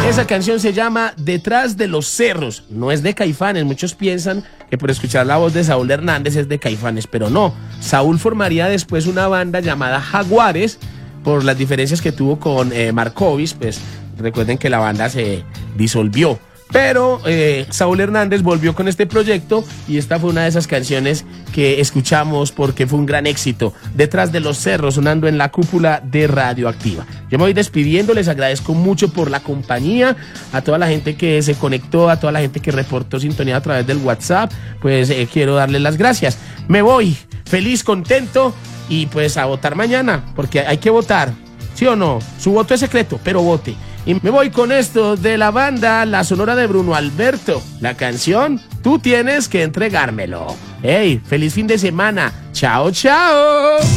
Esa canción se llama Detrás de los Cerros. No es de Caifanes. Muchos piensan que por escuchar la voz de Saúl Hernández es de Caifanes, pero no. Saúl formaría después una banda llamada Jaguares por las diferencias que tuvo con Markovic. Pues recuerden que la banda se disolvió. Pero Saúl Hernández volvió con este proyecto y esta fue una de esas canciones que escuchamos porque fue un gran éxito. Detrás de los Cerros, sonando en la cúpula de Radioactiva. Yo me voy despidiendo, les agradezco mucho por la compañía, a toda la gente que se conectó, a toda la gente que reportó sintonía a través del WhatsApp, pues quiero darles las gracias. Me voy feliz, contento y pues a votar mañana, porque hay que votar, ¿sí o no? Su voto es secreto, pero vote. Y me voy con esto de la banda La Sonora de Bruno Alberto. La canción, Tú tienes que entregármelo. ¡Hey! ¡Feliz fin de semana! ¡Chao, chao!